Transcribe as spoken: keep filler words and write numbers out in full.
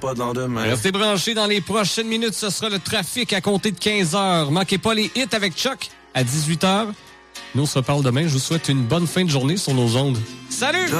pas de lendemain. Restez branchés dans les prochaines minutes. Ce sera le trafic à compter de quinze heures. Manquez pas les hits avec Chuck à dix-huit heures. Nous, on se reparle demain. Je vous souhaite une bonne fin de journée sur nos ondes. Salut!